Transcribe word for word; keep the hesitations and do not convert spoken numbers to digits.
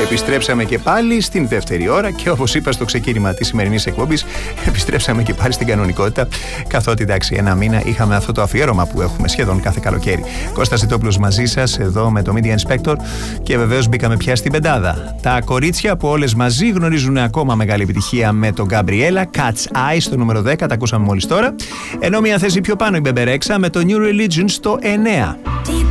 Επιστρέψαμε και πάλι στην δεύτερη ώρα και όπως είπα στο ξεκίνημα της σημερινής εκπομπής, επιστρέψαμε και πάλι στην κανονικότητα. Καθότι εντάξει, ένα μήνα είχαμε αυτό το αφιέρωμα που έχουμε σχεδόν κάθε καλοκαίρι. Κώστας Ζητόπουλος μαζί σας εδώ με το Media Inspector και βεβαίως μπήκαμε πια στην πεντάδα. Τα κορίτσια που όλες μαζί γνωρίζουν ακόμα μεγάλη επιτυχία με τον Gabriella, Cat's Eye στο νούμερο δέκα, τα ακούσαμε μόλις τώρα. Ενώ μια θέση πιο πάνω η Μπεμπερέξα με το New Religion στο εννέα.